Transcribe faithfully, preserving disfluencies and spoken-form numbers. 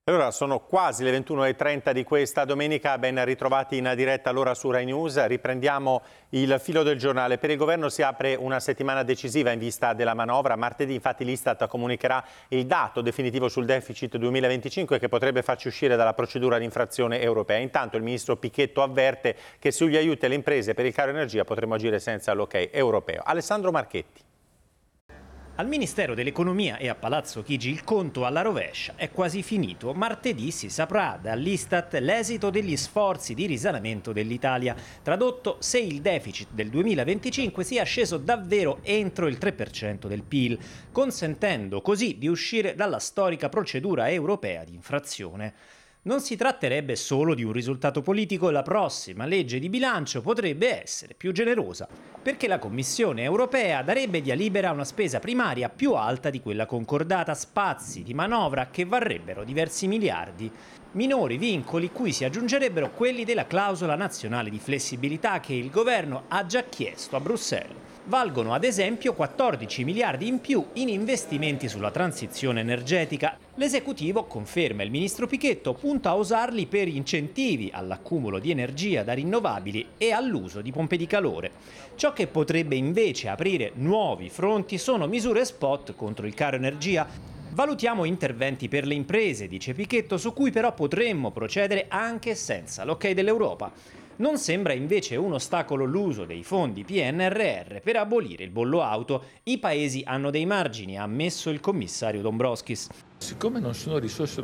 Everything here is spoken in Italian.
Allora, sono quasi le ventuno e trenta di questa domenica, ben ritrovati in diretta allora su Rai News. Riprendiamo il filo del giornale. Per il governo si apre una settimana decisiva in vista della manovra. Martedì infatti l'Istat comunicherà il dato definitivo sul deficit duemilaventicinque che potrebbe farci uscire dalla procedura di infrazione europea. Intanto il ministro Pichetto avverte che sugli aiuti alle imprese per il caro energia potremo agire senza l'ok europeo. Alessandro Marchetti. Al Ministero dell'Economia e a Palazzo Chigi il conto alla rovescia è quasi finito. Martedì si saprà dall'Istat l'esito degli sforzi di risanamento dell'Italia. Tradotto, se il deficit del duemilaventicinque sia sceso davvero entro il tre per cento del P I L, consentendo così di uscire dalla storica procedura europea di infrazione. Non si tratterebbe solo di un risultato politico, la prossima legge di bilancio potrebbe essere più generosa, perché la Commissione europea darebbe via libera a una spesa primaria più alta di quella concordata, spazi di manovra che varrebbero diversi miliardi. Minori vincoli cui si aggiungerebbero quelli della clausola nazionale di flessibilità che il governo ha già chiesto a Bruxelles. Valgono ad esempio quattordici miliardi in più in investimenti sulla transizione energetica. L'esecutivo, conferma il ministro Pichetto, punta a usarli per incentivi all'accumulo di energia da rinnovabili e all'uso di pompe di calore. Ciò che potrebbe invece aprire nuovi fronti sono misure spot contro il caro energia. Valutiamo interventi per le imprese, dice Pichetto, su cui però potremmo procedere anche senza l'ok dell'Europa. Non sembra invece un ostacolo l'uso dei fondi P N R R per abolire il bollo auto. I paesi hanno dei margini, ha ammesso il commissario Dombrovskis. Siccome non sono risorse